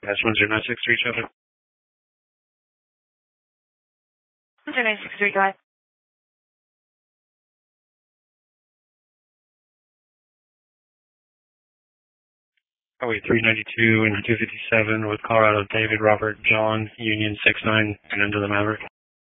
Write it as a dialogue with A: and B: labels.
A: Dash 10963, traffic.
B: 10963, go ahead.
A: Highway 392 and 257 with Colorado David Robert John Union 69 and into the Maverick.